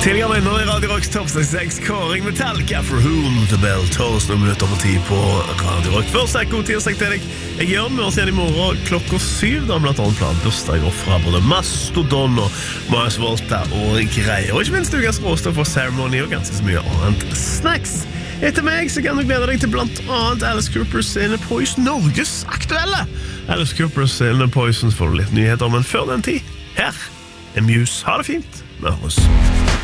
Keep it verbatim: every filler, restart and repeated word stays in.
Tidligere vinner i Radio Rocks Top sekstiseks, Kåring Metallica for Whom the Bell Tolls, noen minutter over tid på Radio Rock. Først er god tirsdag til deg. Jeg gjør med oss igjen i morgen klokka syv, da blant annet plan bursdag og fra både Mastodon og Mars Volta og greier. Og ikke minst ukas råstoff for Ceremony og ganske så mye annet snacks. Etter meg så kan du glede deg til blant annet Alice Coopers in Poison, Norges aktuelle Alice Coopers in Poison, får du litt nyheter, men før den tid, her er Muse. Ha det fint med oss.